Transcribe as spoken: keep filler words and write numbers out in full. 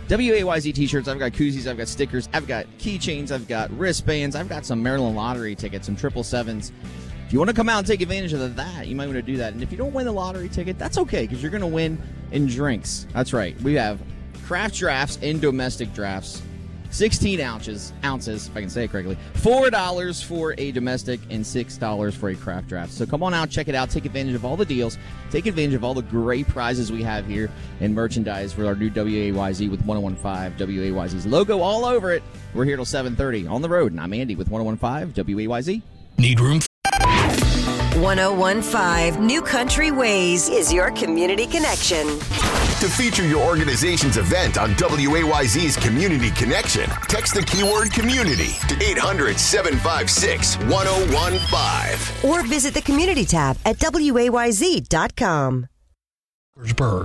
W A Y Z t-shirts, I've got koozies, I've got stickers, I've got keychains, I've got wristbands, I've got some Maryland lottery tickets, some triple sevens. If you want to come out and take advantage of that, you might want to do that. And if you don't win the lottery ticket, that's okay, because you're going to win in drinks. That's right. We have craft drafts and domestic drafts. sixteen ounces, ounces, if I can say it correctly. four dollars for a domestic and six dollars for a craft draft. So come on out, check it out, take advantage of all the deals, take advantage of all the great prizes we have here and merchandise for our new W A Y Z with ten fifteen, W A Y Z's logo all over it. We're here till seven thirty on the road, and I'm Andy with ten fifteen, W A Y Z. Need room? ten fifteen New Country Ways is your community connection. To feature your organization's event on W A Y Z's Community Connection, text the keyword community to eight hundred, seven five six, one oh one five. Or visit the community tab at W A Y Z dot com. Bird.